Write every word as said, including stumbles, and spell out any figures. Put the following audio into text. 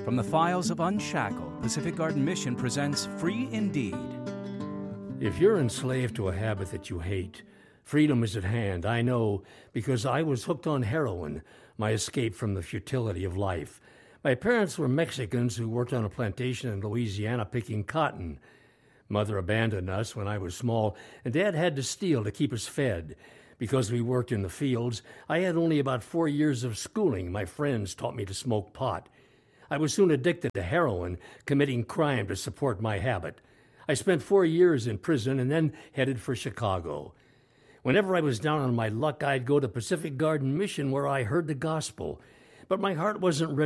From the files of Unshackled, Pacific Garden Mission presents Free Indeed. If you're enslaved to a habit that you hate, freedom is at hand. I know, because I was hooked on heroin, my escape from the futility of life. My parents were Mexicans who worked on a plantation in Louisiana picking cotton. Mother abandoned us when I was small, and Dad had to steal to keep us fed. Because we worked in the fields, I had only about four years of schooling. My friends taught me to smoke pot. I was soon addicted to heroin, committing crime to support my habit. I spent four years in prison and then headed for Chicago. Whenever I was down on my luck, I'd go to Pacific Garden Mission where I heard the gospel. But my heart wasn't ready